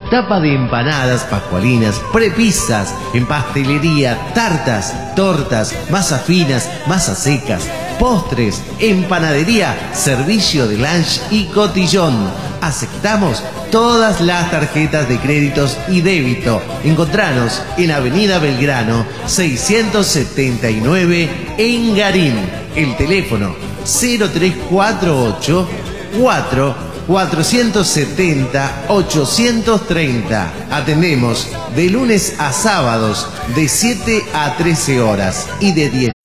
tapa de empanadas pascualinas, prepisas, en pastelería, tartas, tortas, masas finas, masas secas, postres, en panadería, servicio de lunch y cotillón. Aceptamos todas las tarjetas de créditos y débito. Encontranos en Avenida Belgrano 679 en Garín. El teléfono 0348 470 830. Atendemos de lunes a sábados de 7 a 13 horas y de 10